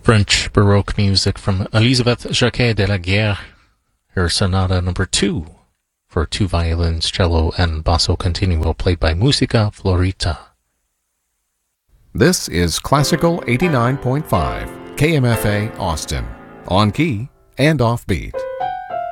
French Baroque music from Elisabeth Jacquet de la Guerre, her Sonata No. 2 for two violins, cello, and basso continuo, played by Musica Florita. This is Classical 89.5, KMFA Austin, on key and offbeat.